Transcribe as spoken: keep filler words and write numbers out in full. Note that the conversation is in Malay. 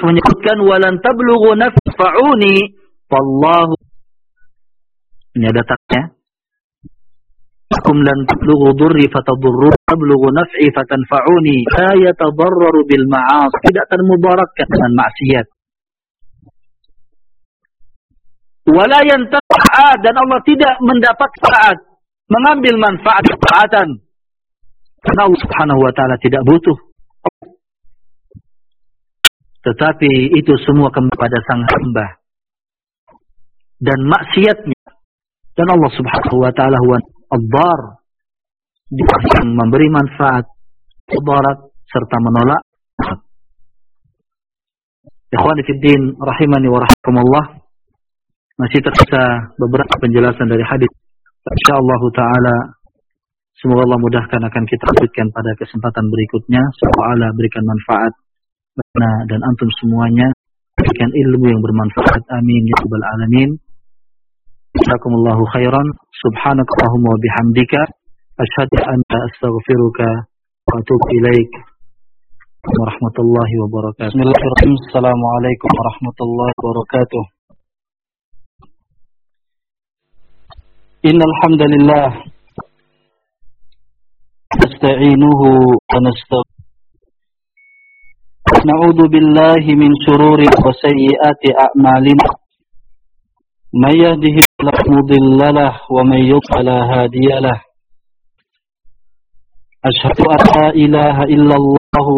menyebutkan walan tablughu naf'uni wallahu, ini ada taknya, kum lan tablughu durri fatadurru tablughu naf'i fatanfa'uni la yatadarraru bil ma'as, tidak termudaratkan dengan maksiat. Wala yantafa'a, dan Allah tidak mendapat manfaat, mengambil manfaat ketaatan, karena Allah Subhanahu wa taala tidak butuh. Tetapi itu semua kembali pada sang hamba dan maksiatnya. Dan Allah Subhanahu wa taala huwa ad-dar, dia yang memberi manfaat, mudarat serta menolak. Ikhwani fid din rahimani wa rahimakumullah, masih tersisa beberapa penjelasan dari hadis. Insyaallah taala semoga Allah mudahkan akan kita lanjutkan pada kesempatan berikutnya. Semoga Allah berikan manfaat bana dan antum semuanya, berikan ilmu yang bermanfaat. Amin ya rabbal alamin. Jazakumullahu khairan. Subhanakallahumma wa bihamdika asyhadu an la astaghfiruka wa atubu ilaik. Warahmatullahi wabarakatuh. Bismillahirrahmanirrahim. Assalamualaikum warahmatullahi wabarakatuh. Innal hamdalillah nasta'inuhu wa nastaghfiruh. Na'udzu billahi min shururi wa sayyiati a'malina. May yahdihillahu mudilla lahu wa may yudlil fala hadiya lahu. Asyhadu an la ilaha illallah